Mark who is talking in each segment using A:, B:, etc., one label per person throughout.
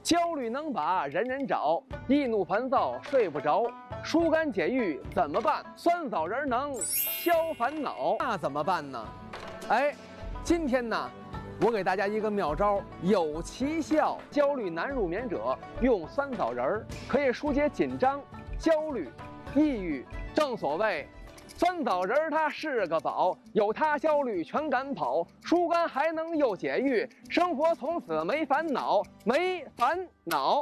A: 焦虑能把人人找，易怒烦躁睡不着，疏肝解郁怎么办？酸枣仁能消烦恼，那怎么办呢？哎，今天呢，我给大家一个妙招，有奇效。焦虑难入眠者用酸枣仁可以疏解紧张、焦虑、抑郁。正所谓，酸枣仁它是个宝，有它焦虑全赶跑，疏肝还能又解郁，生活从此没烦恼，没烦恼。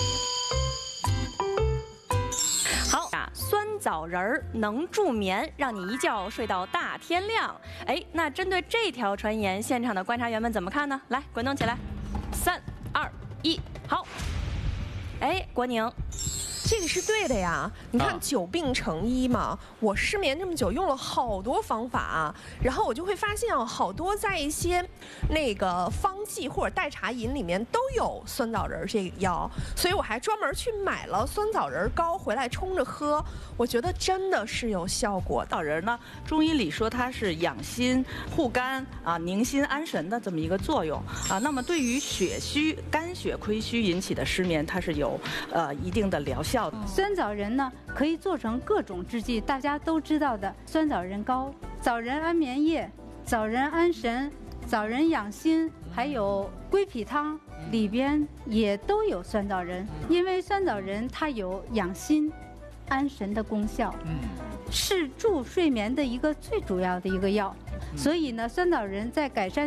B: 好啊，酸枣仁儿能助眠，让你一觉睡到大天亮。哎，那针对这条传言，现场的观察员们怎么看呢？来，滚动起来，3、2、1，好。哎，国宁。
C: 这个是对的呀，你看久病成医嘛，我失眠这么久，用了好多方法，然后我就会发现啊，好多在一些那个方剂或者代茶饮里面都有酸枣仁这个药，所以我还专门去买了酸枣仁膏回来冲着喝，我觉得真的是有效果的。
D: 枣仁呢，中医里说它是养心、护肝啊、宁心安神的这么一个作用啊。那么对于血虚、肝血亏虚引起的失眠，它是有一定的疗效。
E: 酸枣仁呢，可以做成各种制剂，大家都知道的酸枣仁膏、枣仁安眠液、枣仁安神、枣仁养心，还有归脾汤里边也都有酸枣仁。因为酸枣仁它有养心、安神的功效，是助睡眠的一个最主要的一个药。所以呢，酸枣仁在改善